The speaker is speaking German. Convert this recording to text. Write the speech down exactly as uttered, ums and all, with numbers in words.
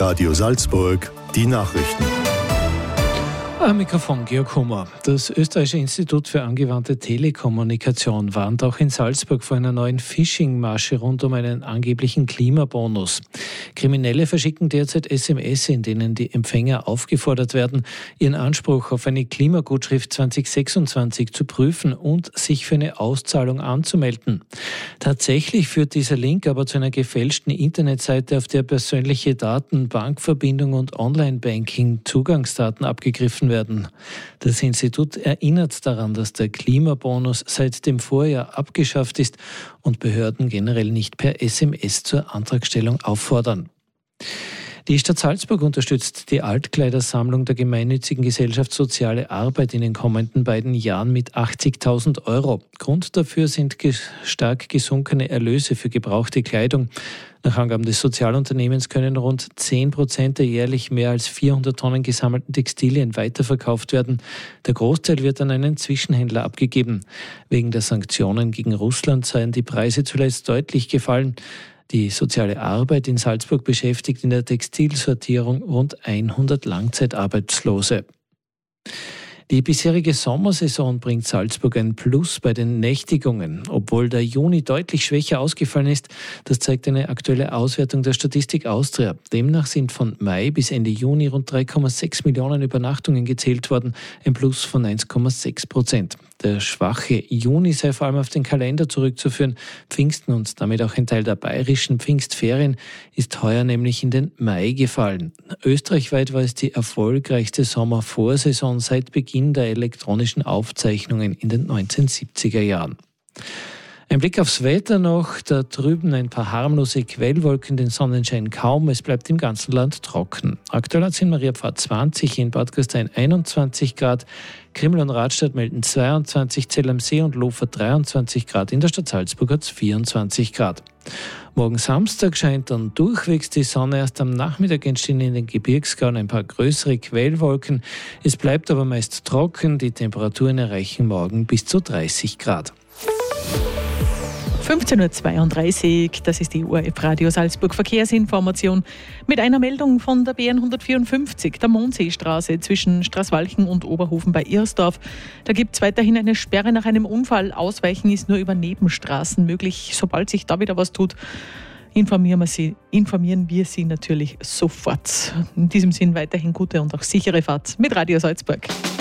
Radio Salzburg, die Nachrichten. Am Mikrofon Georg Hummer. Das Österreichische Institut für angewandte Telekommunikation warnt auch in Salzburg vor einer neuen Phishing-Masche rund um einen angeblichen Klimabonus. Kriminelle verschicken derzeit S M S, in denen die Empfänger aufgefordert werden, ihren Anspruch auf eine Klimagutschrift zwanzig sechsundzwanzig zu prüfen und sich für eine Auszahlung anzumelden. Tatsächlich führt dieser Link aber zu einer gefälschten Internetseite, auf der persönliche Daten, Bankverbindung und Online-Banking-Zugangsdaten abgegriffen werden. werden. Das Institut erinnert daran, dass der Klimabonus seit dem Vorjahr abgeschafft ist und Behörden generell nicht per S M S zur Antragstellung auffordern. Die Stadt Salzburg unterstützt die Altkleidersammlung der gemeinnützigen Gesellschaft Soziale Arbeit in den kommenden beiden Jahren mit achtzigtausend Euro. Grund dafür sind stark gesunkene Erlöse für gebrauchte Kleidung. Nach Angaben des Sozialunternehmens können rund zehn Prozent der jährlich mehr als vierhundert Tonnen gesammelten Textilien weiterverkauft werden. Der Großteil wird an einen Zwischenhändler abgegeben. Wegen der Sanktionen gegen Russland seien die Preise zuletzt deutlich gefallen. Die soziale Arbeit in Salzburg beschäftigt in der Textilsortierung rund hundert Langzeitarbeitslose. Die bisherige Sommersaison bringt Salzburg ein Plus bei den Nächtigungen, obwohl der Juni deutlich schwächer ausgefallen ist. Das zeigt eine aktuelle Auswertung der Statistik Austria. Demnach sind von Mai bis Ende Juni rund drei Komma sechs Millionen Übernachtungen gezählt worden, ein Plus von eins Komma sechs Prozent. Der schwache Juni sei vor allem auf den Kalender zurückzuführen. Pfingsten und damit auch ein Teil der bayerischen Pfingstferien ist heuer nämlich in den Mai gefallen. Österreichweit war es die erfolgreichste Sommervorsaison seit Beginn der elektronischen Aufzeichnungen in den neunzehnhundertsiebziger Jahren. Ein Blick aufs Wetter noch, da drüben ein paar harmlose Quellwolken, den Sonnenschein kaum, es bleibt im ganzen Land trocken. Aktuell hat es in Mariapfarr zwanzig, in Bad Gastein einundzwanzig Grad, Krimml und Radstadt melden zweiundzwanzig, Zell am See und Lofer dreiundzwanzig Grad, in der Stadt Salzburg hat es vierundzwanzig Grad. Morgen Samstag scheint dann durchwegs die Sonne, erst am Nachmittag entstehen in den Gebirgsgauen ein paar größere Quellwolken. Es bleibt aber meist trocken, die Temperaturen erreichen morgen bis zu dreißig Grad. fünfzehn Uhr zweiunddreißig, das ist die O R F Radio Salzburg Verkehrsinformation mit einer Meldung von der B N hundertvierundfünfzig, der Mondseestraße zwischen Straßwalchen und Oberhofen bei Irsdorf. Da gibt es weiterhin eine Sperre nach einem Unfall. Ausweichen ist nur über Nebenstraßen möglich. Sobald sich da wieder was tut, informieren wir Sie, informieren wir Sie natürlich sofort. In diesem Sinn weiterhin gute und auch sichere Fahrt mit Radio Salzburg.